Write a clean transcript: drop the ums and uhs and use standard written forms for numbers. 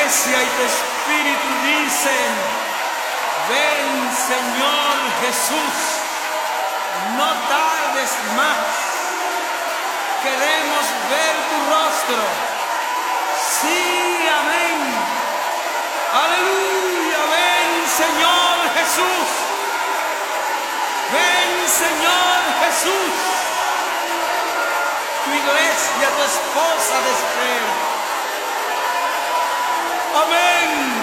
iglesia y tu espíritu dicen: ven, Señor Jesús, no tardes más. Queremos ver tu rostro. Sí, amén. Aleluya, ven, Señor Jesús. Ven, Señor Jesús. Tu iglesia, tu esposa te espera. Amén.